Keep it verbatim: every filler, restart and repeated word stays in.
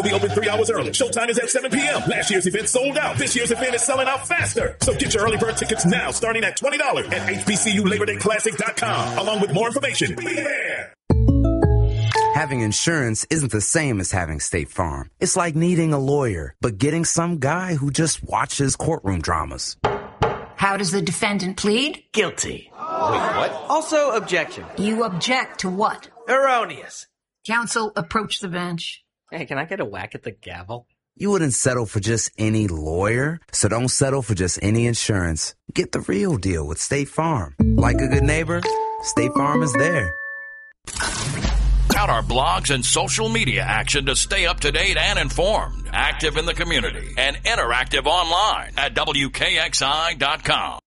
will be open three hours early. Showtime is at seven p.m. Last year's event sold out. This year's event is selling out faster. So get your early bird tickets now, starting at twenty dollars at H B C U Labor Day Classic dot com. Along with more information. Be there. Having insurance isn't the same as having State Farm. It's like needing a lawyer, but getting some guy who just watches courtroom dramas. How does the defendant plead? Guilty. Wait, what? Also, objection. You object to what? Erroneous. Counsel, approach the bench. Hey, can I get a whack at the gavel? You wouldn't settle for just any lawyer, so don't settle for just any insurance. Get the real deal with State Farm. Like a good neighbor, State Farm is there. Out our blogs and social media action to stay up to date and informed, active in the community, and interactive online at W K X I dot com.